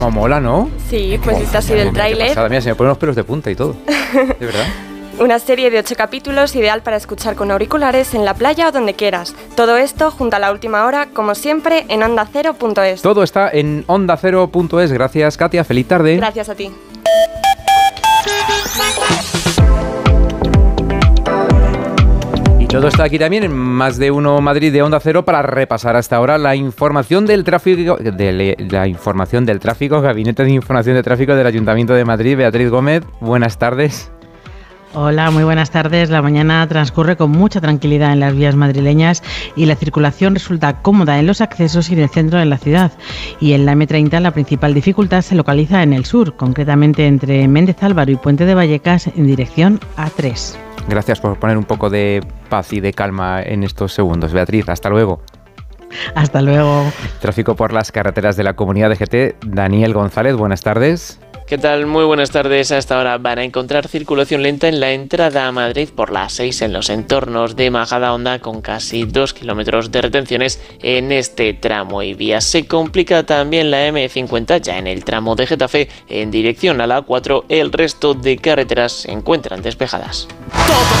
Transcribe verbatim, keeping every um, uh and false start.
Oh, mola, ¿no? Sí, pues este ha sido el tráiler. Mira, se me ponen los pelos de punta y todo. De verdad. Una serie de ocho capítulos ideal para escuchar con auriculares en la playa o donde quieras. Todo esto junto a La Última Hora, como siempre, en onda cero punto es. Todo está en onda cero punto es. Gracias, Katia. Feliz tarde. Gracias a ti. Y todo está aquí también en Más de Uno Madrid de Onda Cero para repasar hasta ahora la información del tráfico, de la información del tráfico, Gabinete de Información de Tráfico del Ayuntamiento de Madrid. Beatriz Gómez, buenas tardes. Hola, muy buenas tardes. La mañana transcurre con mucha tranquilidad en las vías madrileñas y la circulación resulta cómoda en los accesos y en el centro de la ciudad. Y en la eme treinta la principal dificultad se localiza en el sur, concretamente entre Méndez Álvaro y Puente de Vallecas en dirección A tres. Gracias por poner un poco de paz y de calma en estos segundos, Beatriz. Hasta luego. Hasta luego. Tráfico por las carreteras de la Comunidad de G T. Daniel González, buenas tardes. ¿Qué tal? Muy buenas tardes. Hasta ahora van a encontrar circulación lenta en la entrada a Madrid por la seis en los entornos de Majadahonda con casi dos kilómetros de retenciones en este tramo y vía. Se complica también la eme cincuenta ya en el tramo de Getafe en dirección a la A cuatro. El resto de carreteras se encuentran despejadas. Todo